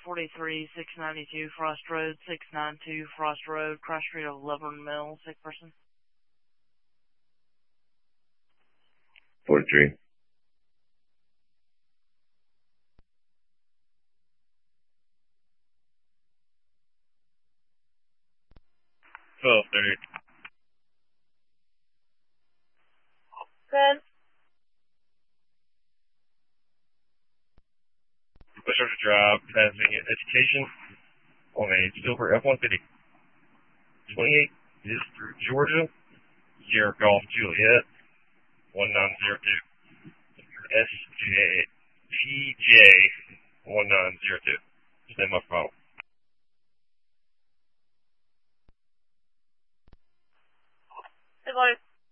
43, 692 Frost Road, 692 Frost Road, cross street of Levern Mill, sick person. 43. Good. Bishop Drive, Pennsylvania Education on a silver F-150. 28 is through Georgia, Sierra Golf Juliet, 1902. SJPJ 1902. Stand by for final. Hello.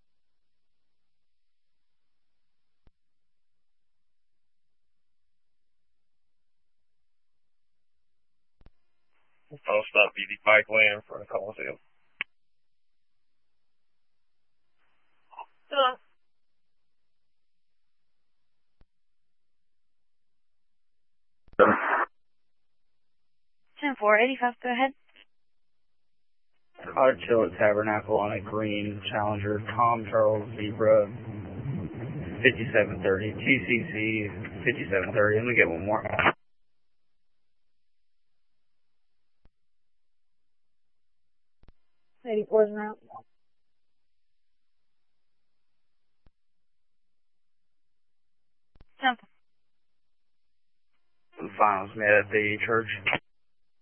Final stop BD Pike Lane in front of Coliseum. Hello. 10-4, 85, go ahead. Artilla Tabernacle on a green Challenger, Tom Charles Zebra, 5730, TCC 5730. Let me get one more. 84's an out. Finals met at the church.